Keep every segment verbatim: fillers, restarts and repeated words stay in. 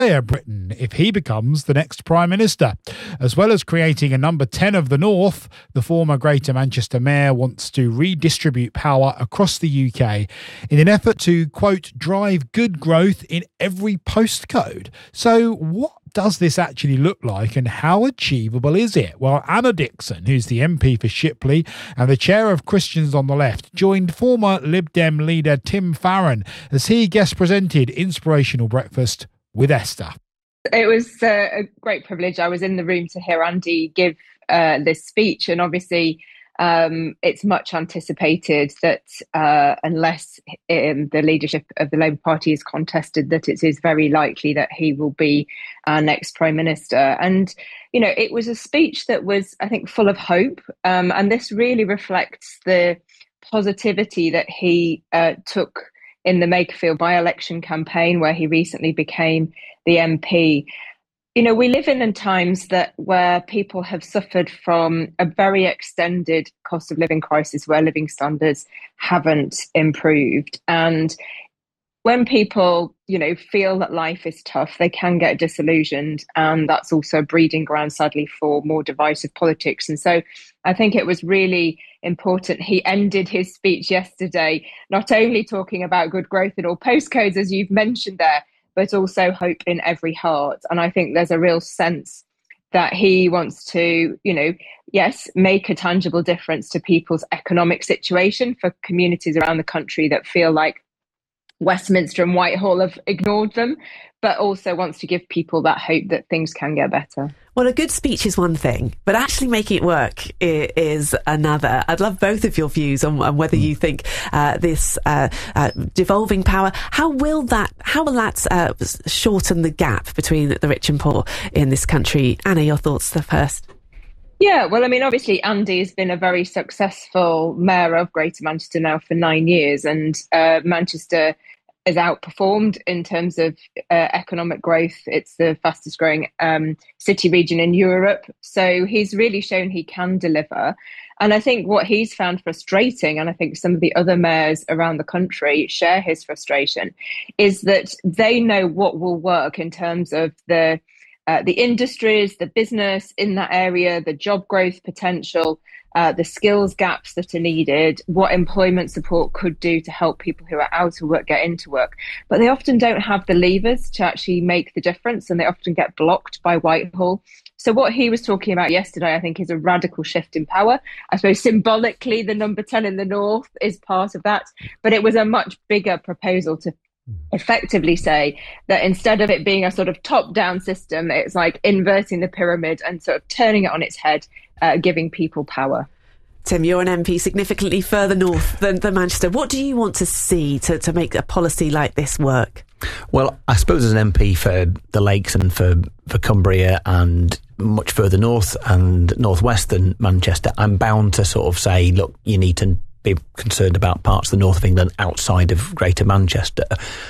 Britain if he becomes the next Prime Minister. As well as creating a number ten of the North, the former Greater Manchester Mayor wants to redistribute power across the U K in an effort to, quote, drive good growth in every postcode. So what does this actually look like and how achievable is it? Well, Anna Dixon, who's the M P for Shipley and the chair of Christians on the Left, joined former Lib Dem leader Tim Farron as he guest presented Inspirational Breakfast with Esther. It was uh, a great privilege. I was in the room to hear Andy give uh, this speech, and obviously um, it's much anticipated that uh, unless um, the leadership of the Labour Party is contested, that it is very likely that he will be our next Prime Minister. And, you know, it was a speech that was, I think, full of hope. Um, and this really reflects the positivity that he uh, took in the Makerfield by-election campaign, where he recently became the M P. You know, we live in, in times that where people have suffered from a very extended cost of living crisis, where living standards haven't improved. And when people, you know, feel that life is tough, they can get disillusioned. And that's also a breeding ground, sadly, for more divisive politics. And so I think it was really important. He ended his speech yesterday not only talking about good growth in all postcodes, as you've mentioned there, but also hope in every heart. And I think there's a real sense that he wants to, you know, yes, make a tangible difference to people's economic situation for communities around the country that feel like Westminster and Whitehall have ignored them, but also wants to give people that hope that things can get better. Well, a good speech is one thing, but actually making it work is another. I'd love both of your views on, on whether you think uh, this uh, uh, devolving power, how will that, how will that uh, shorten the gap between the rich and poor in this country? Anna, your thoughts the first. Yeah, well, I mean, obviously, Andy has been a very successful mayor of Greater Manchester now for nine years, and uh, Manchester has outperformed in terms of uh, economic growth. It's the fastest growing um, city region in Europe. So he's really shown he can deliver. And I think what he's found frustrating, and I think some of the other mayors around the country share his frustration, is that they know what will work in terms of the uh, the industries, the business in that area, the job growth potential, Uh, the skills gaps that are needed, what employment support could do to help people who are out of work get into work. But they often don't have the levers to actually make the difference, and they often get blocked by Whitehall. So what he was talking about yesterday, I think, is a radical shift in power. I suppose symbolically, the number ten in the North is part of that, but it was a much bigger proposal to effectively say that instead of it being a sort of top-down system, it's like inverting the pyramid and sort of turning it on its head, uh, giving people power. Tim, you're an M P significantly further north than, than Manchester. What do you want to see to, to make a policy like this work? Well, I suppose as an M P for the Lakes and for, for Cumbria and much further north and northwest than Manchester, I'm bound to sort of say, look, you need to be concerned about parts of the north of England outside of Greater Manchester.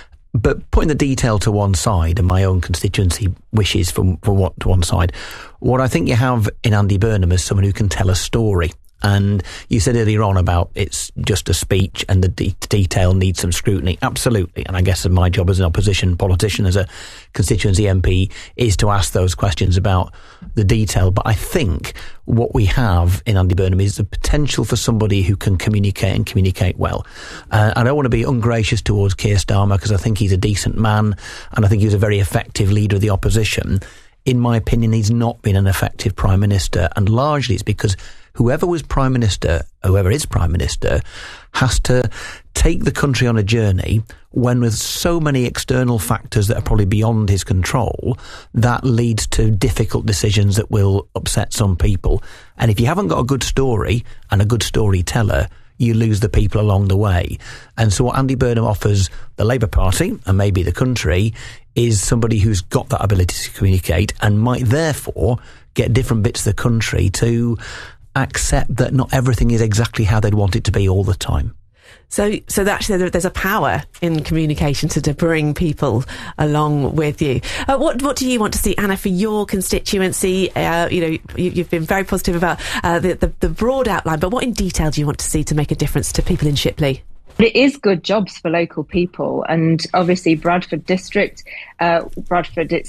But putting the detail to one side and my own constituency wishes from, from what to one side, what I think you have in Andy Burnham is someone who can tell a story. And you said earlier on about it's just a speech and the de- detail needs some scrutiny. Absolutely. And I guess my job as an opposition politician, as a constituency M P, is to ask those questions about the detail. But I think what we have in Andy Burnham is the potential for somebody who can communicate and communicate well. Uh, I don't want to be ungracious towards Keir Starmer because I think he's a decent man and I think he was a very effective leader of the opposition. In my opinion, he's not been an effective Prime Minister, and largely it's because whoever was Prime Minister, whoever is Prime Minister, has to take the country on a journey when with so many external factors that are probably beyond his control, that leads to difficult decisions that will upset some people. And if you haven't got a good story and a good storyteller, you lose the people along the way. And so what Andy Burnham offers the Labour Party and maybe the country is somebody who's got that ability to communicate and might therefore get different bits of the country to accept that not everything is exactly how they'd want it to be all the time. So, so actually, there's a power in communication to, to bring people along with you. Uh, what, what do you want to see, Anna, for your constituency? Uh, you know, you, you've been very positive about uh, the, the, the broad outline, but what in detail do you want to see to make a difference to people in Shipley? it is good jobs for local people. And obviously Bradford district, uh, Bradford